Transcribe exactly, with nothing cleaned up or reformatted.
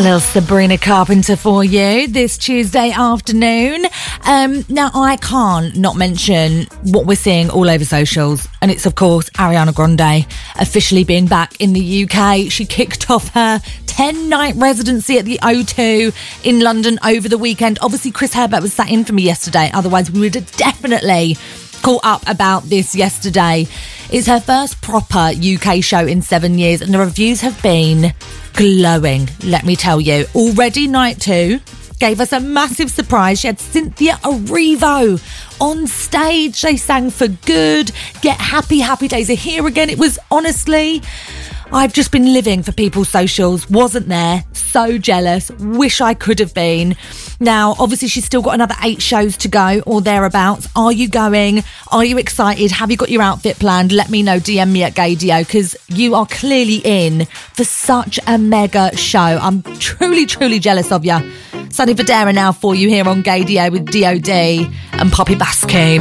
Little Sabrina Carpenter for you this Tuesday afternoon. Um, now, I can't not mention what we're seeing all over socials, and it's, of course, Ariana Grande officially being back in the U K. She kicked off her ten-night residency at the O two in London over the weekend. Obviously, Chris Herbert was sat in for me yesterday, otherwise we would have definitely caught up about this yesterday. It's her first proper U K show in seven years, and the reviews have been glowing, let me tell you. Already night two gave us a massive surprise. She had Cynthia Erivo on stage. They sang For Good, Get Happy, Happy Days Are Here Again. It was honestly, I've just been living for people's socials. Wasn't there. So jealous. Wish I could have been. Now, obviously, she's still got another eight shows to go or thereabouts. Are you going? Are you excited? Have you got your outfit planned? Let me know. D M me at Gaydio, because you are clearly in for such a mega show. I'm truly, truly jealous of you. Sunny Federa now for you here on Gaydio with D O D and Poppy Baskin.